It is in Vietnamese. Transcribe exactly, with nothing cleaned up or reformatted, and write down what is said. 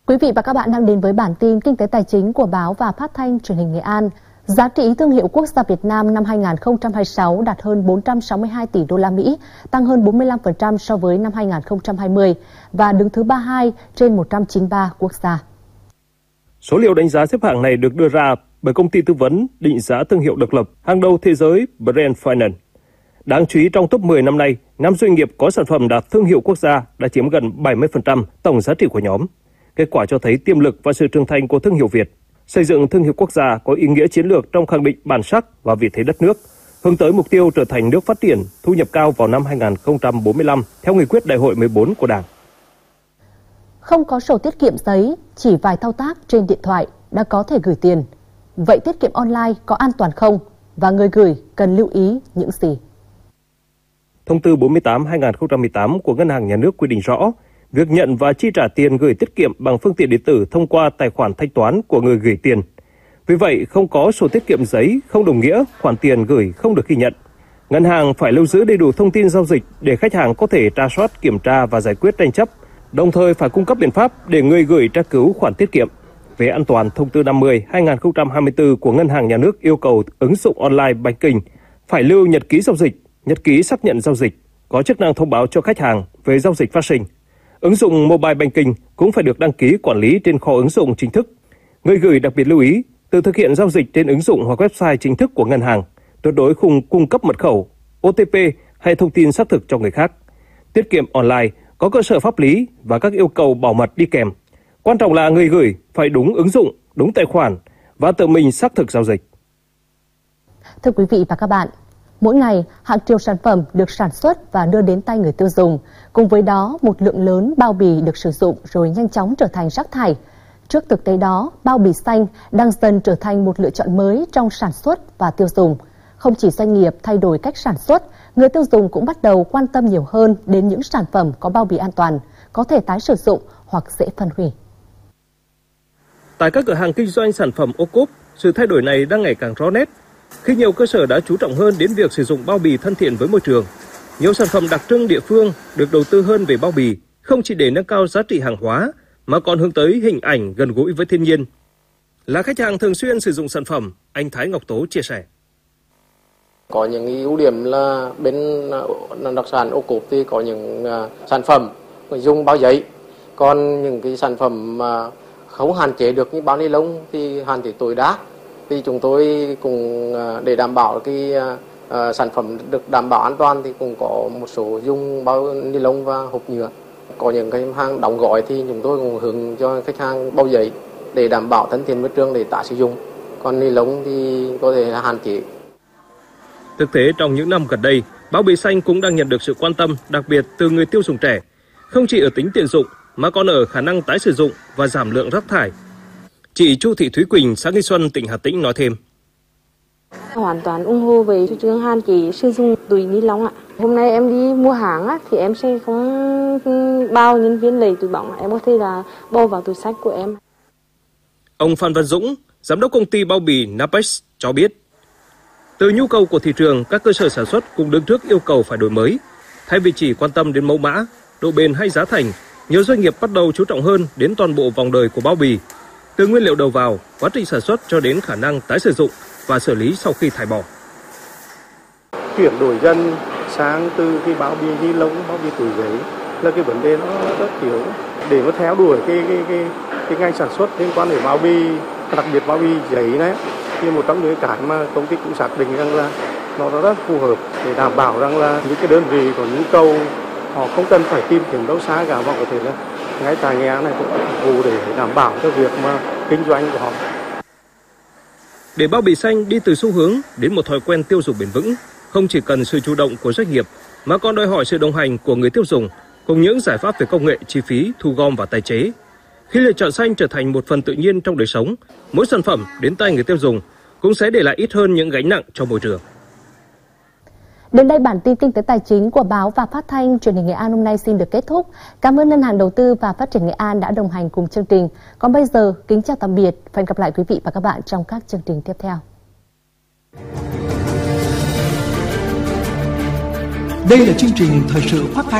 Quý vị và các bạn đang đến với bản tin Kinh tế Tài chính của báo và Phát thanh Truyền hình Nghệ An. Giá trị thương hiệu quốc gia Việt Nam năm hai nghìn không trăm hai mươi sáu đạt hơn bốn trăm sáu mươi hai tỷ đô la Mỹ, tăng hơn bốn mươi lăm phần trăm so với năm hai nghìn không trăm hai mươi và đứng thứ ba mươi hai trên một trăm chín mươi ba quốc gia. Số liệu đánh giá xếp hạng này được đưa ra bởi công ty tư vấn định giá thương hiệu độc lập hàng đầu thế giới Brand Finance. Đáng chú ý, trong top mười năm nay, năm doanh nghiệp có sản phẩm đạt thương hiệu quốc gia đã chiếm gần bảy mươi phần trăm tổng giá trị của nhóm. Kết quả cho thấy tiềm lực và sự trưởng thành của thương hiệu Việt. Xây dựng thương hiệu quốc gia có ý nghĩa chiến lược trong khẳng định bản sắc và vị thế đất nước, hướng tới mục tiêu trở thành nước phát triển, thu nhập cao vào năm hai nghìn không trăm bốn mươi lăm theo nghị quyết đại hội mười bốn của Đảng. Không có sổ tiết kiệm giấy, chỉ vài thao tác trên điện thoại đã có thể gửi tiền. Vậy tiết kiệm online có an toàn không? Và người gửi cần lưu ý những gì? Thông tư bốn mươi tám trên hai nghìn không trăm mười tám của Ngân hàng Nhà nước quy định rõ, việc nhận và chi trả tiền gửi tiết kiệm bằng phương tiện điện tử thông qua tài khoản thanh toán của người gửi tiền. Vì vậy, không có sổ tiết kiệm giấy không đồng nghĩa khoản tiền gửi không được ghi nhận. Ngân hàng phải lưu giữ đầy đủ thông tin giao dịch để khách hàng có thể tra soát, kiểm tra và giải quyết tranh chấp, đồng thời phải cung cấp biện pháp để người gửi tra cứu khoản tiết kiệm. Về an toàn, thông tư năm mươi trên hai nghìn không trăm hai mươi tư của Ngân hàng Nhà nước yêu cầu ứng dụng online banking phải lưu nhật ký giao dịch, nhật ký xác nhận giao dịch, có chức năng thông báo cho khách hàng về giao dịch phát sinh. Ứng dụng mobile banking cũng phải được đăng ký quản lý trên kho ứng dụng chính thức. Người gửi đặc biệt lưu ý tự thực hiện giao dịch trên ứng dụng hoặc website chính thức của ngân hàng, tuyệt đối không cung cấp mật khẩu, ô tê pê hay thông tin xác thực cho người khác. Tiết kiệm online có cơ sở pháp lý và các yêu cầu bảo mật đi kèm. Quan trọng là người gửi phải đúng ứng dụng, đúng tài khoản và tự mình xác thực giao dịch. Thưa quý vị và các bạn, mỗi ngày, hàng triệu sản phẩm được sản xuất và đưa đến tay người tiêu dùng. Cùng với đó, một lượng lớn bao bì được sử dụng rồi nhanh chóng trở thành rác thải. Trước thực tế đó, bao bì xanh đang dần trở thành một lựa chọn mới trong sản xuất và tiêu dùng. Không chỉ doanh nghiệp thay đổi cách sản xuất, người tiêu dùng cũng bắt đầu quan tâm nhiều hơn đến những sản phẩm có bao bì an toàn, có thể tái sử dụng hoặc dễ phân hủy. Tại các cửa hàng kinh doanh sản phẩm ô cốp, sự thay đổi này đang ngày càng rõ nét. Khi nhiều cơ sở đã chú trọng hơn đến việc sử dụng bao bì thân thiện với môi trường, nhiều sản phẩm đặc trưng địa phương được đầu tư hơn về bao bì, không chỉ để nâng cao giá trị hàng hóa, mà còn hướng tới hình ảnh gần gũi với thiên nhiên. Là khách hàng thường xuyên sử dụng sản phẩm, anh Thái Ngọc Tố chia sẻ. Có những ưu điểm là bên đặc sản ô cốp thì có những sản phẩm dùng bao giấy, còn những cái sản phẩm mà không hạn chế được như bao ni lông thì hạn chế tối đa. Thì chúng tôi cũng để đảm bảo cái uh, sản phẩm được đảm bảo an toàn thì cũng có một số dùng bao ni lông và hộp nhựa. Có những cái hàng đóng gói thì chúng tôi cũng hướng cho khách hàng bao giấy để đảm bảo thân thiện môi trường để tái sử dụng. Còn ni lông thì có thể là hạn chế. Thực tế trong những năm gần đây, bao bì xanh cũng đang nhận được sự quan tâm đặc biệt từ người tiêu dùng trẻ, không chỉ ở tính tiện dụng mà còn ở khả năng tái sử dụng và giảm lượng rác thải. Chị Chu Thị Thúy Quỳnh, xã Nghi Xuân, tỉnh Hà Tĩnh nói thêm. Hoàn toàn ủng hộ về chủ trương hạn chế sử dụng túi ni lông ạ. Hôm nay em đi mua hàng á, thì em sẽ không bao nhân viên lấy túi bóng, em có thể là bò vào túi xách của em. Ông Phan Văn Dũng, giám đốc công ty bao bì Napex cho biết, từ nhu cầu của thị trường, các cơ sở sản xuất cũng đứng trước yêu cầu phải đổi mới. Thay vì chỉ quan tâm đến mẫu mã, độ bền hay giá thành, nhiều doanh nghiệp bắt đầu chú trọng hơn đến toàn bộ vòng đời của bao bì, từ nguyên liệu đầu vào, quá trình sản xuất cho đến khả năng tái sử dụng và xử lý sau khi thải bỏ. Chuyển đổi dần sang từ cái bao bì ni lông, bao bì túi giấy là cái vấn đề nó rất thiếu. Để nó theo đuổi cái cái cái cái ngành sản xuất liên quan đến bao bì, đặc biệt bao bì giấy đấy, thì một trong những cái mà công ty cũng xác định rằng là nó rất phù hợp để đảm bảo rằng là những cái đơn vị có nhu cầu họ không cần phải tìm kiếm đâu xa cả, mà có thể là ngay tại nhà này cũng phục vụ để đảm bảo cho việc mà kinh doanh của họ. Để bao bì xanh đi từ xu hướng đến một thói quen tiêu dùng bền vững, không chỉ cần sự chủ động của doanh nghiệp mà còn đòi hỏi sự đồng hành của người tiêu dùng cùng những giải pháp về công nghệ, chi phí, thu gom và tái chế. Khi lựa chọn xanh trở thành một phần tự nhiên trong đời sống, mỗi sản phẩm đến tay người tiêu dùng cũng sẽ để lại ít hơn những gánh nặng cho môi trường. Đến đây bản tin Kinh tế Tài chính của báo và Phát thanh Truyền hình Nghệ An hôm nay xin được kết thúc. Cảm ơn Ngân hàng Đầu tư và Phát triển Nghệ An đã đồng hành cùng chương trình. Còn bây giờ, kính chào tạm biệt và hẹn gặp lại quý vị và các bạn trong các chương trình tiếp theo. Đây là chương trình thời sự phát thanh